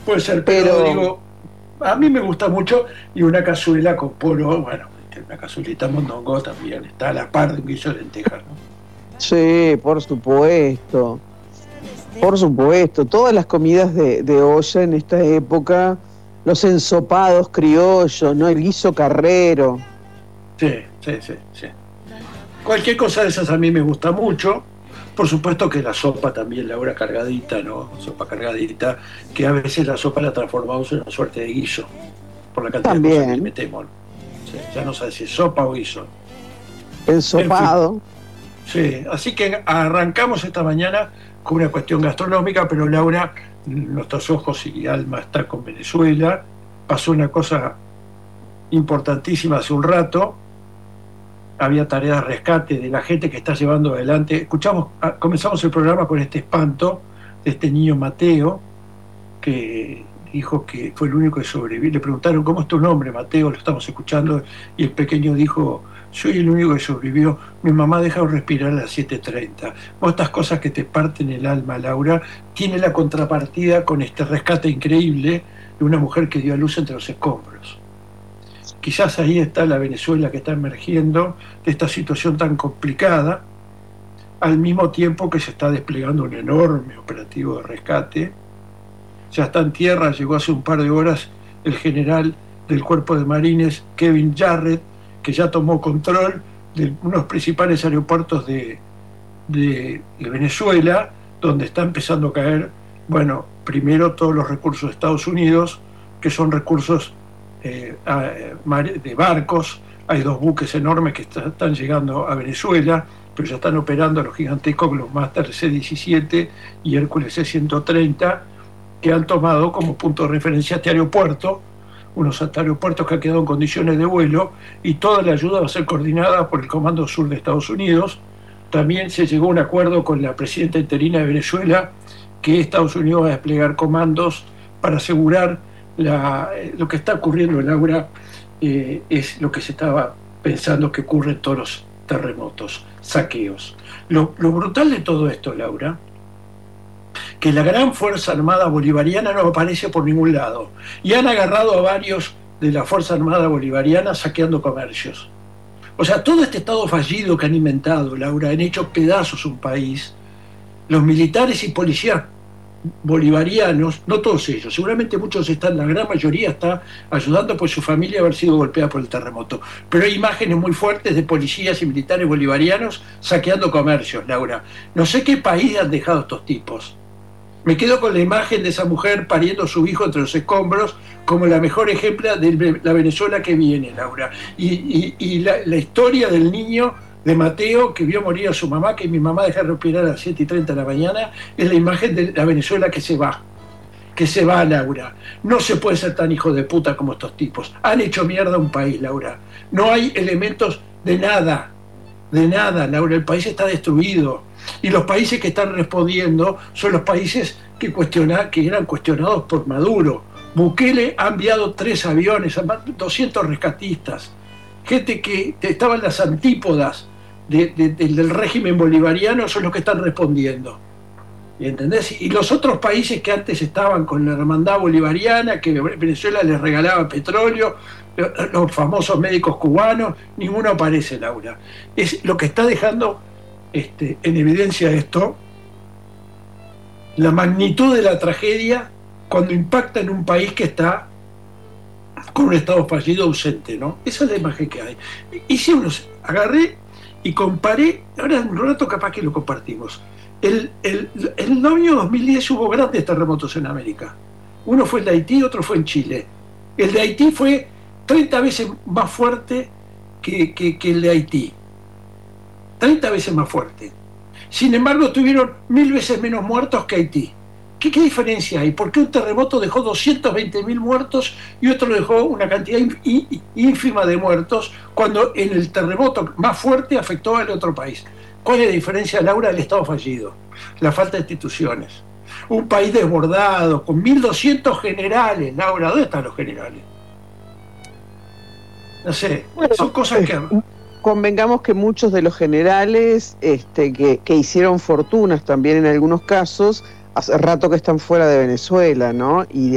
Puede ser, pero Pero digo, a mí me gusta mucho, y una cazuela con poro, bueno, una cazuelita mondongo también está a la par de un guiso de lentejas, ¿no? sí, por supuesto, todas las comidas de olla en esta época, los ensopados criollos, ¿no? El guiso carrero. Sí, sí, sí, sí. Cualquier cosa de esas a mí me gusta mucho. Por supuesto que la sopa también, la hora cargadita, ¿no? Sopa cargadita, que a veces la sopa la transformamos en una suerte de guiso, por la cantidad de cosas que le También, metemos. Sí, ya no sabes si es sopa o guiso. En fin, ensopado. sí. Así que arrancamos esta mañana con una cuestión gastronómica, pero Laura, nuestros ojos y alma está con Venezuela. Pasó una cosa importantísima hace un rato. Había tarea de rescate de la gente que está llevando adelante. Comenzamos el programa con este espanto de este niño Mateo, que dijo que fue el único que sobrevivió. Le preguntaron, ¿cómo es tu nombre, Mateo? Lo estamos escuchando, y el pequeño dijo, soy el único que sobrevivió. Mi mamá dejó de respirar a las 7:30. Estas cosas que te parten el alma, Laura, tiene la contrapartida con este rescate increíble de una mujer que dio a luz entre los escombros. Quizás ahí está la Venezuela que está emergiendo de esta situación tan complicada, al mismo tiempo que se está desplegando un enorme operativo de rescate. Ya está en tierra, llegó hace un par de horas el general del Cuerpo de Marines, Kevin Jarrett, que ya tomó control de uno de los principales aeropuertos de Venezuela, donde está empezando a caer, bueno, primero todos los recursos de Estados Unidos, que son recursos de barcos. Hay 2 buques enormes que están llegando a Venezuela, pero ya están operando los gigantescos Globemaster C-17 y Hércules C-130, que han tomado como punto de referencia este aeropuerto, unos aeropuertos que han quedado en condiciones de vuelo, y toda la ayuda va a ser coordinada por el Comando Sur de Estados Unidos. También se llegó a un acuerdo con la presidenta interina de Venezuela, que Estados Unidos va a desplegar comandos para asegurar lo que está ocurriendo en Laura. Es lo que se estaba pensando que ocurre en todos los terremotos, saqueos. Lo brutal de todo esto, Laura, que la gran Fuerza Armada Bolivariana no aparece por ningún lado, y han agarrado a varios de la Fuerza Armada Bolivariana saqueando comercios. O sea, todo este estado fallido que han inventado, Laura, han hecho pedazos un país. Los militares y policías bolivarianos, no todos ellos, seguramente muchos están, la gran mayoría está ayudando por su familia haber sido golpeada por el terremoto, pero hay imágenes muy fuertes de policías y militares bolivarianos saqueando comercios, Laura. No sé qué país han dejado estos tipos. Me quedo con la imagen de esa mujer pariendo a su hijo entre los escombros como la mejor ejemplo de la Venezuela que viene, Laura. Y la historia del niño de Mateo, que vio morir a su mamá, que mi mamá deja de respirar a las 7:30 de la mañana, es la imagen de la Venezuela que se va, Laura. No se puede ser tan hijo de puta como estos tipos. Han hecho mierda a un país, Laura. No hay elementos de nada, Laura. El país está destruido. Y los países que están respondiendo son los países que eran cuestionados por Maduro. Bukele ha enviado 3 aviones, 200 rescatistas, gente que estaba en las antípodas del régimen bolivariano, son los que están respondiendo. ¿Entendés? Y los otros países que antes estaban con la hermandad bolivariana, que Venezuela les regalaba petróleo, los famosos médicos cubanos, ninguno aparece, Laura. Es lo que está dejando en evidencia esto, la magnitud de la tragedia cuando impacta en un país que está con un estado fallido ausente, ¿no? Esa es la imagen que hay. Agarré y comparé, ahora en un rato capaz que lo compartimos. En el año 2010 hubo grandes terremotos en América. Uno fue el de Haití, otro fue en Chile. El de Haití fue 30 veces más fuerte que el de Haití. 30 veces más fuerte. Sin embargo, tuvieron 1000 veces menos muertos que Haití. ¿Qué diferencia hay? ¿Por qué un terremoto dejó 220.000 muertos y otro dejó una cantidad ínfima de muertos cuando en el terremoto más fuerte afectó al otro país? ¿Cuál es la diferencia, Laura? El Estado fallido, la falta de instituciones. Un país desbordado, con 1.200 generales. Laura, ¿dónde están los generales? No sé, Bueno, son cosas que... convengamos que muchos de los generales que hicieron fortunas también en algunos casos, hace rato que están fuera de Venezuela, ¿no? Y